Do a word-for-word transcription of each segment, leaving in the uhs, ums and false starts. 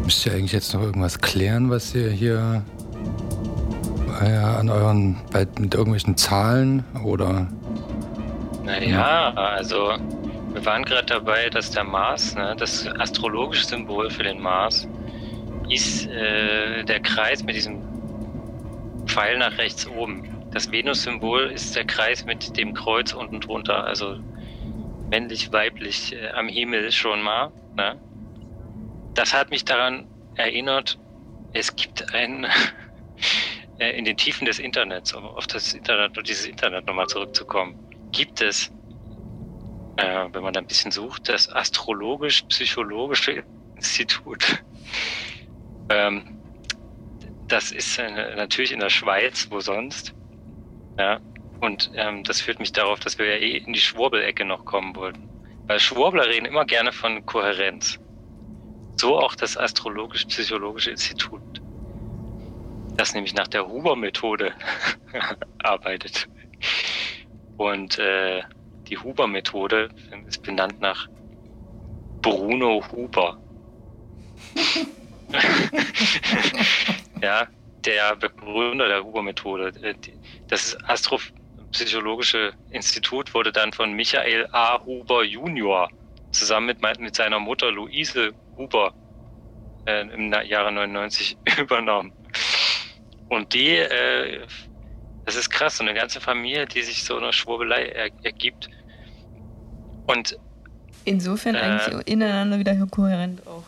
Müsst ihr eigentlich jetzt noch irgendwas klären, was ihr hier äh, an euren, bei, mit irgendwelchen Zahlen oder? Naja, also wir waren gerade dabei, dass der Mars, ne, das astrologische Symbol für den Mars, ist äh, der Kreis mit diesem Pfeil nach rechts oben. Das Venus-Symbol ist der Kreis mit dem Kreuz unten drunter, also männlich, weiblich äh, am Himmel schon mal. Ne? Das hat mich daran erinnert, es gibt ein, äh, in den Tiefen des Internets, um auf das Internet und dieses Internet nochmal zurückzukommen, gibt es, äh, wenn man da ein bisschen sucht, das Astrologisch-Psychologische Institut. ähm, das ist äh, natürlich in der Schweiz, wo sonst. Ja, und ähm, das führt mich darauf, dass wir ja eh in die Schwurbelecke noch kommen wollten. Weil Schwurbler reden immer gerne von Kohärenz. So auch das Astrologisch-Psychologische Institut, das nämlich nach der Huber-Methode arbeitet. Und äh, die Huber-Methode ist benannt nach Bruno Huber. Ja, der Begründer der Huber-Methode. Das Astropsychologische Institut wurde dann von Michael A. Huber Junior zusammen mit, mit seiner Mutter Luise Huber äh, im Jahre neunundneunzig übernommen. Und die, äh, das ist krass, so eine ganze Familie, die sich so einer Schwurbelei er, ergibt. Und insofern äh, eigentlich ineinander wieder kohärent auch.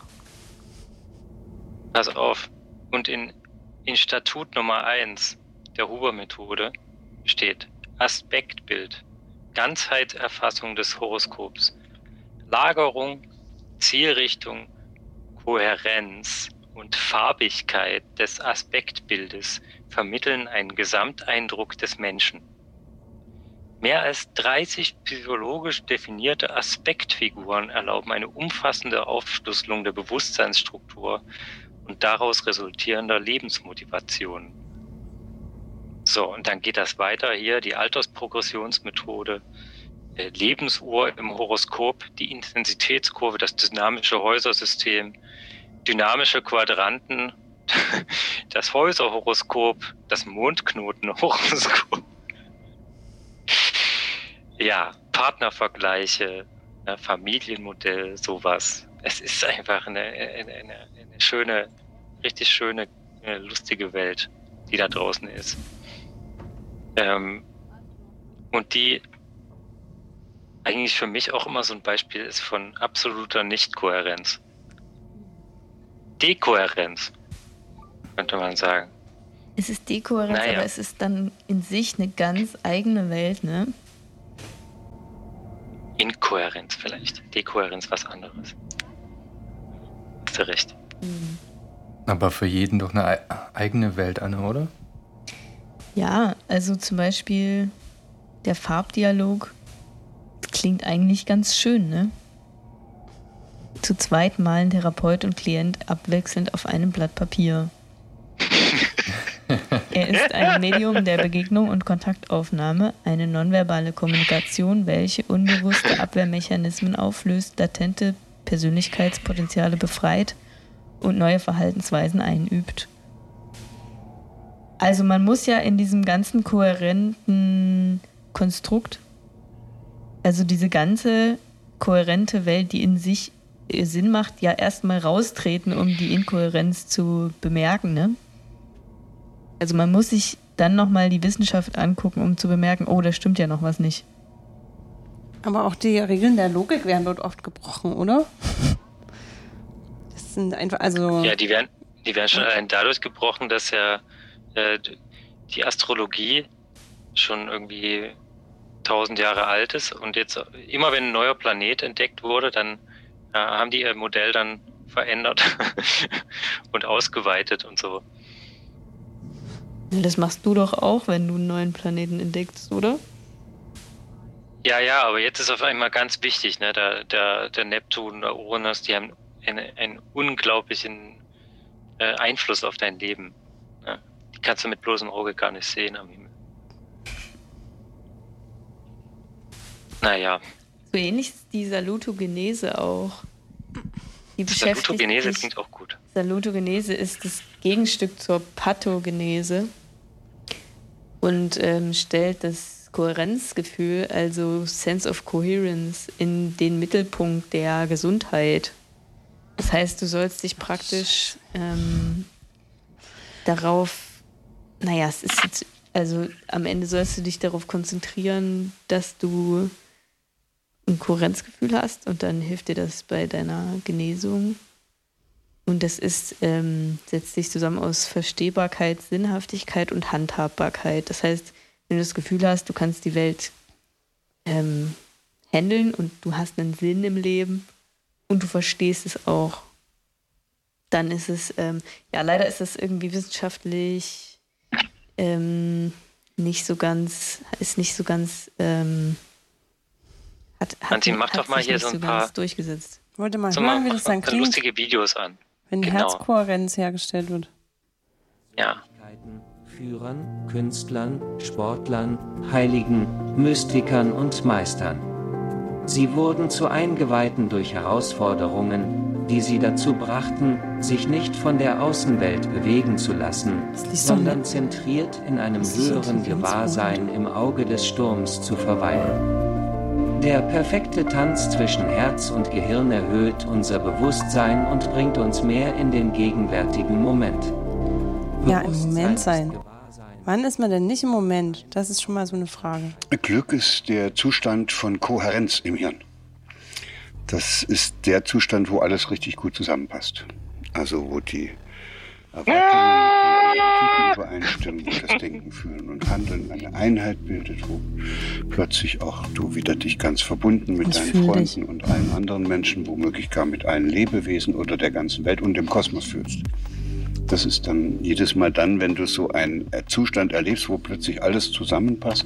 Pass auf. Und in, in Statut Nummer eins der Huber-Methode steht Aspektbild, Ganzheitserfassung des Horoskops, Lagerung, Zielrichtung, Kohärenz und Farbigkeit des Aspektbildes vermitteln einen Gesamteindruck des Menschen. Mehr als dreißig psychologisch definierte Aspektfiguren erlauben eine umfassende Aufschlüsselung der Bewusstseinsstruktur und daraus resultierender Lebensmotivation. So, und dann geht das weiter hier, die Altersprogressionsmethode, äh, Lebensuhr im Horoskop, die Intensitätskurve, das dynamische Häusersystem, dynamische Quadranten, das Häuserhoroskop, das Mondknotenhoroskop. Ja, Partnervergleiche, ne, Familienmodell, sowas. Es ist einfach eine, eine, eine, eine schöne, richtig schöne, lustige Welt, die da draußen ist. Ähm, und die eigentlich für mich auch immer so ein Beispiel ist von absoluter Nichtkohärenz. Dekohärenz, könnte man sagen. Es ist Dekohärenz, naja. Aber es ist dann in sich eine ganz eigene Welt, ne? Inkohärenz vielleicht. Dekohärenz was anderes. Hast du recht. Mhm. Aber für jeden doch eine eigene Welt, Anne, oder? Ja, also zum Beispiel der Farbdialog klingt eigentlich ganz schön, ne? Zu zweit malen Therapeut und Klient abwechselnd auf einem Blatt Papier. Er ist ein Medium der Begegnung und Kontaktaufnahme, eine nonverbale Kommunikation, welche unbewusste Abwehrmechanismen auflöst, latente Persönlichkeitspotenziale befreit und neue Verhaltensweisen einübt. Also man muss ja in diesem ganzen kohärenten Konstrukt, also diese ganze kohärente Welt, die in sich Sinn macht, ja erstmal raustreten, um die Inkohärenz zu bemerken, ne? Also man muss sich dann nochmal die Wissenschaft angucken, um zu bemerken, oh, da stimmt ja noch was nicht. Aber auch die Regeln der Logik werden dort oft gebrochen, oder? Das sind einfach, also... Ja, die werden, die werden schon allein dadurch gebrochen, dass ja äh, die Astrologie schon irgendwie tausend Jahre alt ist und jetzt immer wenn ein neuer Planet entdeckt wurde, dann äh, haben die ihr Modell dann verändert und ausgeweitet und so. Das machst du doch auch, wenn du einen neuen Planeten entdeckst, oder? Ja, ja, aber jetzt ist auf einmal ganz wichtig, ne? Der, der, der Neptun, der Uranus, die haben eine, einen unglaublichen äh, Einfluss auf dein Leben. Ne? Die kannst du mit bloßem Auge gar nicht sehen am Himmel. Naja. So ähnlich ist die Salutogenese auch. Die beschäftigt Salutogenese sich, klingt auch gut. Salutogenese ist das Gegenstück zur Pathogenese und ähm, stellt das Kohärenzgefühl, also Sense of Coherence, in den Mittelpunkt der Gesundheit. Das heißt, du sollst dich praktisch ähm, darauf, naja, es ist jetzt, also am Ende sollst du dich darauf konzentrieren, dass du ein Kohärenzgefühl hast und dann hilft dir das bei deiner Genesung. Und das ist, ähm, setzt sich zusammen aus Verstehbarkeit, Sinnhaftigkeit und Handhabbarkeit. Das heißt, wenn du das Gefühl hast, du kannst die Welt ähm, handeln und du hast einen Sinn im Leben und du verstehst es auch, dann ist es, ähm, ja, leider ist das irgendwie wissenschaftlich ähm, nicht so ganz, ist nicht so ganz, ähm, hat, hat, Hansi, mach hat doch mal sich hier nicht so ein so paar- ganz durchgesetzt. Ich wollte mal So, hören, mal, wie das dann mach mal klingt, lustige Videos an. wenn Genau. Herzkohärenz hergestellt wird. Ja. Führern, Künstlern, Sportlern, Heiligen, Mystikern und Meistern. Sie wurden zu Eingeweihten durch Herausforderungen, die sie dazu brachten, sich nicht von der Außenwelt bewegen zu lassen, Das liest doch sondern nicht. zentriert in einem Das ist höheren Intelligenz, Gewahrsein im Auge des Sturms zu verweilen. Der perfekte Tanz zwischen Herz und Gehirn erhöht unser Bewusstsein und bringt uns mehr in den gegenwärtigen Moment. Ja, im Bewusstsein Moment ist sein. Gewahrsein. Wann ist man denn nicht im Moment? Das ist schon mal so eine Frage. Glück ist der Zustand von Kohärenz im Hirn. Das ist der Zustand, wo alles richtig gut zusammenpasst. Also wo die Erwartungen und Realitäten übereinstimmen, wo das Denken, Fühlen und Handeln eine Einheit bildet, wo plötzlich auch du wieder dich ganz verbunden mit Ich deinen fühl Freunden dich. und allen anderen Menschen, womöglich gar mit allen Lebewesen oder der ganzen Welt und dem Kosmos fühlst. Das ist dann jedes Mal dann, wenn du so einen Zustand erlebst, wo plötzlich alles zusammenpasst,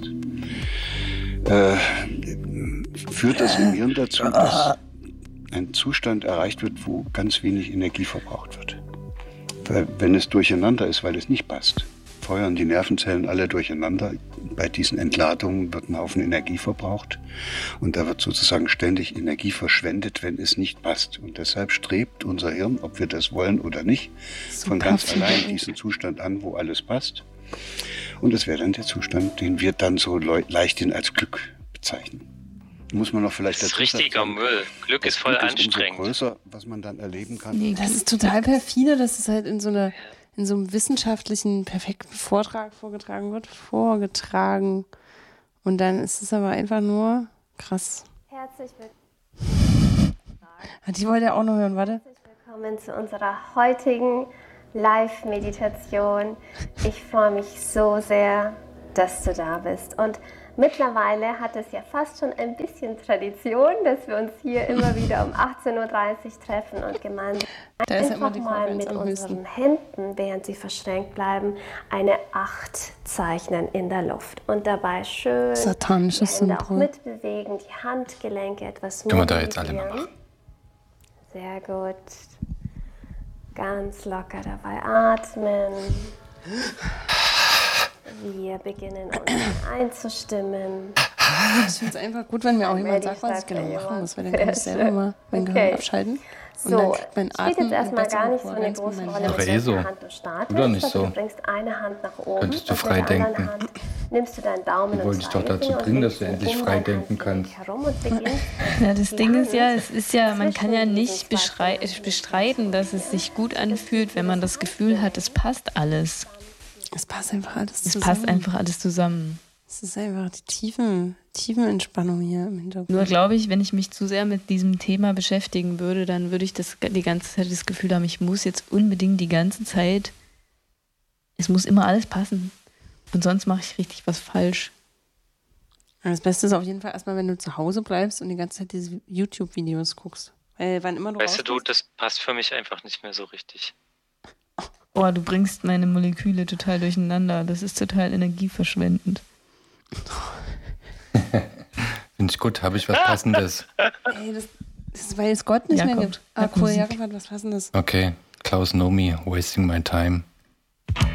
äh, führt das im Hirn dazu, dass ein Zustand erreicht wird, wo ganz wenig Energie verbraucht wird. Weil, wenn es durcheinander ist, weil es nicht passt, feuern die Nervenzellen alle durcheinander. Bei diesen Entladungen wird ein Haufen Energie verbraucht und da wird sozusagen ständig Energie verschwendet, wenn es nicht passt. Und deshalb strebt unser Hirn, ob wir das wollen oder nicht, von ganz perfide. allein diesen Zustand an, wo alles passt. Und das wäre dann der Zustand, den wir dann so leu- leichthin als Glück bezeichnen. Muss man noch vielleicht Das ist dazu richtiger sagen, Müll. Glück das ist voll Glück anstrengend. Umso größer, was man dann erleben kann. Nee, Das ist total perfide, dass es halt in so einer in so einem wissenschaftlichen, perfekten Vortrag vorgetragen wird. Vorgetragen. Und dann ist es aber einfach nur krass. Herzlich willkommen. Ah, die wollte er auch noch hören, warte. Willkommen zu unserer heutigen Live-Meditation. Ich freue mich so sehr, dass du da bist. Und mittlerweile hat es ja fast schon ein bisschen Tradition, dass wir uns hier immer wieder um achtzehn Uhr dreißig treffen und gemeinsam Da ist ja immer einfach die mal Konkurrenz mit am höchsten. unseren Händen, während sie verschränkt bleiben, eine Acht zeichnen in der Luft. Und dabei schön Satanisches die Hände auch Symbol. mitbewegen, die Handgelenke etwas Können wir da jetzt alle mal mobilisieren. Sehr gut. Ganz locker dabei atmen. Wir beginnen uns einzustimmen. Ich finde es einfach gut, wenn mir auch jemand sagt, was ich genau machen muss, weil dann kann ich selber mal mein Gehirn Okay. abschalten. Und So, dann kriegt mein spielt Atem jetzt erstmal eine gar bessere nicht so eine Kohärenz große mit meinem Rolle, Herzen. Aber mit eh so. welcher Hand du startest. Oder nicht Also so? Du bringst eine Hand nach oben Könntest du und frei mit der anderen denken. Hand nimmst du deinen Daumen Die und wollte ich doch dazu Zeigefinger und bringen, dass legst du ihn endlich um frei dein denken Handgelenk kannst. herum und beginnst Ja, das die Ding ist ja, Hand es ist ja, man kann ja zwischen nicht diesen zwei beschrei- Fingern bestreiten, dass es sich gut anfühlt, wenn man das Gefühl hat, es passt alles. Es passt einfach alles Es zusammen. passt einfach alles zusammen. Es ist einfach die tiefen, tiefen Entspannung hier im Hintergrund. Nur glaube ich, wenn ich mich zu sehr mit diesem Thema beschäftigen würde, dann würde ich das die ganze Zeit das Gefühl haben, ich muss jetzt unbedingt die ganze Zeit, es muss immer alles passen. Und sonst mache ich richtig was falsch. Das Beste ist auf jeden Fall erstmal, wenn du zu Hause bleibst und die ganze Zeit diese YouTube-Videos guckst. Weil wann immer du Weißt du, du, rauskommst- das passt für mich einfach nicht mehr so richtig. Boah, du bringst meine Moleküle total durcheinander. Das ist total energieverschwendend. Finde ich gut, habe ich was Passendes. Ey, das, das ist, weil es Gott nicht Jakob, mehr gibt. Ah, Jakob cool, Musik. Jakob hat was Passendes. Okay, Klaus Nomi, Wasting My Time.